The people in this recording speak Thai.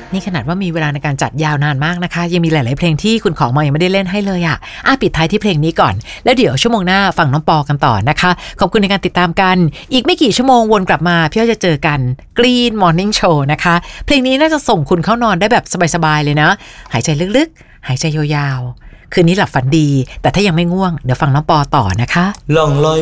นี่ขนาดว่ามีเวลาในการจัดยาวนานมากนะคะยังมีหลายๆเพลงที่คุณของมายังไม่ได้เล่นให้เลยอ่ะปิดท้ายที่เพลงนี้ก่อนแล้วเดี๋ยวชั่วโมงหน้าฟังน้องปอกันต่อนะคะขอบคุณในการติดตามกันอีกไม่กี่ชั่วโมงวนกลับมาพี่อ้อยจะเจอกัน Green Morning Show นะคะเพลงนี้น่าจะส่งคุณเข้านอนได้แบบสบายๆเลยนะหายใจลึกๆหายใจยาวๆคืนนี้หลับฝันดีแต่ถ้ายังไม่ง่วงเดี๋ยวฟังน้องปอต่อนะคะล่องลอย